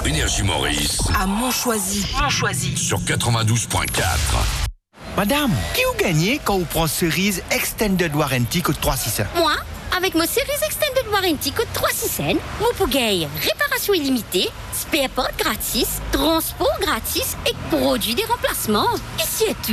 Énergie Maurice. À Montchoisy. Sur 92.4. Madame, qui vous gagnez quand vous prenez cerise Extended Warranty code 361? Moi, avec mon Series Extended Warranty code 361, vous pouvez gagner réparation illimitée, spare part gratis, transport gratis et produit des remplacements. Et c'est tout.